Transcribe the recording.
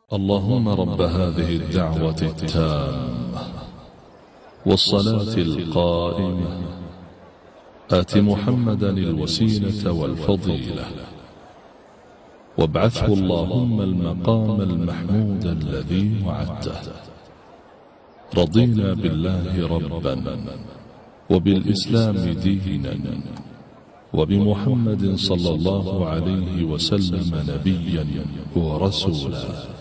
اللهم رب هذه الدعوة التامة والصلاة القائمة آت محمدا الوسيلة والفضيلة وابعثه اللهم المقام المحمود الذي وعدته. رضينا بالله ربا وبالإسلام دينا وبمحمد صلى الله عليه وسلم نبيا ورسولا.